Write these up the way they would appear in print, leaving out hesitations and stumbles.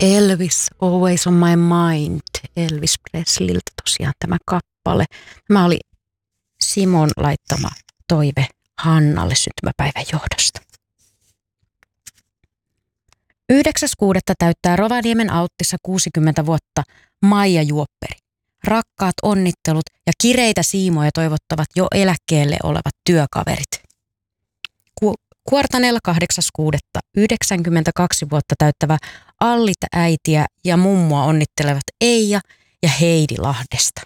Elvis, Always on my mind, Elvis Presleyltä tosiaan tämä kappale. Tämä oli Simon laittama toive Hannalle syntymäpäivän johdosta. 9.6. täyttää Rovaniemen Auttissa 60 vuotta Maija Juopperi. Rakkaat onnittelut ja kireitä siimoja toivottavat jo eläkkeelle olevat työkaverit. Kuortaneella 8.6. 92 vuotta täyttävä Allita äitiä ja mummoa onnittelevat Eija ja Heidi Lahdesta.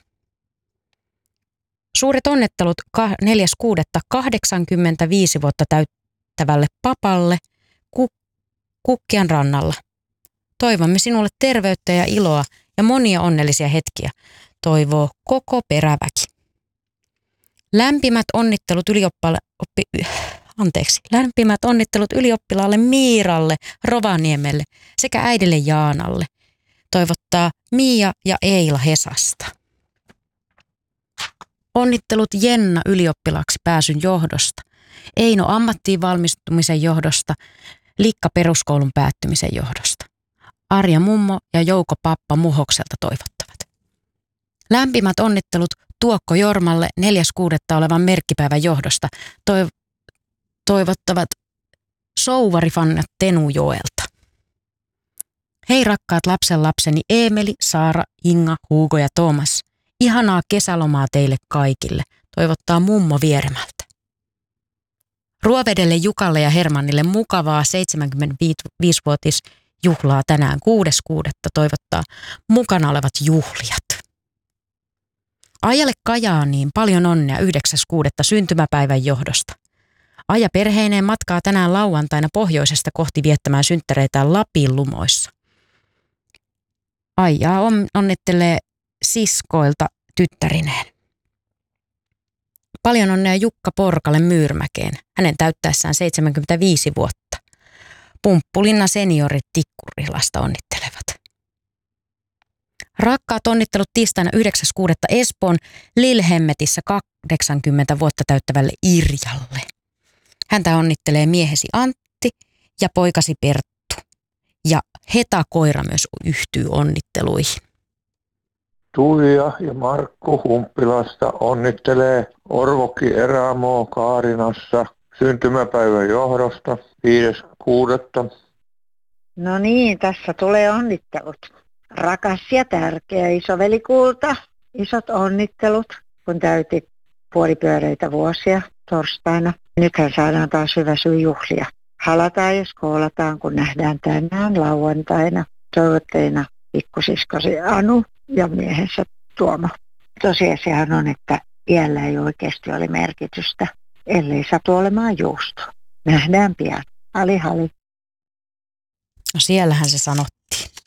Suuret onnittelut 4.6. 85 vuotta täyttävälle papalle Kukkian rannalla. Toivomme sinulle terveyttä ja iloa ja monia onnellisia hetkiä, toivoo koko peräväki. Lämpimät onnittelut ylioppilaalle Miiralle Rovaniemelle sekä äidille Jaanalle, toivottaa Mia ja Eila Hesasta. Onnittelut Jenna ylioppilaaksi pääsyn johdosta, Eino ammattiin valmistumisen johdosta, Likka peruskoulun päättymisen johdosta. Arja mummo ja Jouko pappa Muhokselta toivottavat. Lämpimät onnittelut Tuokko Jormalle 4.6. olevan merkkipäivän johdosta toivottavat souvarifannat Tenujoelta. Hei rakkaat lapsenlapseni Eemeli, Saara, Inga, Hugo ja Thomas. Ihanaa kesälomaa teille kaikille, toivottaa mummo Vieremältä. Ruovedelle Jukalle ja Hermannille mukavaa 75-vuotisjuhlaa tänään 6.6. toivottaa mukana olevat juhlijat. Ajalle Kajaaniin paljon onnea 9.6. syntymäpäivän johdosta. Aja perheineen matkaa tänään lauantaina pohjoisesta kohti viettämään synttäreitään Lapin lumoissa. Aijaa onnittelee siskoilta tyttärineen. Paljon onnea Jukka Porkalle Myyrmäkeen, hänen täyttäessään 75 vuotta. Pumppulinna seniorit Tikkurilasta onnittelevat. Rakkaat onnittelut tiistaina 9.6. Espoon Lilhemmetissä 80 vuotta täyttävälle Irjalle. Häntä onnittelee miehesi Antti ja poikasi Perttu. Ja Heta koira myös yhtyy onnitteluihin. Tuija ja Markku Humppilasta onnittelee Orvokki Erämoo Kaarinassa syntymäpäivän johdosta 5.6. No niin, tässä tulee onnittelut. Rakas ja tärkeä isoveli Kulta, isot onnittelut, kun täytit puolipyöreitä vuosia torstaina. Nythän saadaan taas hyvä syy juhlia. Halataan ja skoolataan, kun nähdään tänään lauantaina. Toivotteina pikkusiskosi Anu ja miehensä Tuomo. Tosiasiahan on, että iällä ei oikeasti ole merkitystä, ellei satu olemaan juusto. Nähdään pian. Hali hali. No siellähän se sanottiin.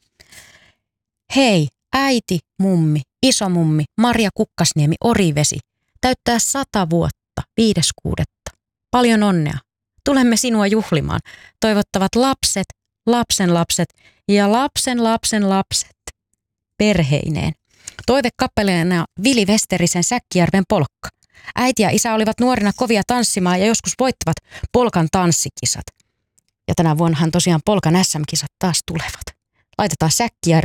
Hei, äiti, mummi, isomummi, Maria Kukkasniemi, Orivesi, täyttää 100 vuotta 5.6. Paljon onnea. Tulemme sinua juhlimaan. Toivottavat lapset, lapsenlapset ja lapsenlapsenlapset perheineen. Toivekappaleena Vili Westerisen Säkkijärven polkka. Äiti ja isä olivat nuorina kovia tanssimaan ja joskus voittavat polkan tanssikisat. Ja tänä vuonnahan tosiaan polkan SM-kisat taas tulevat. Laitetaan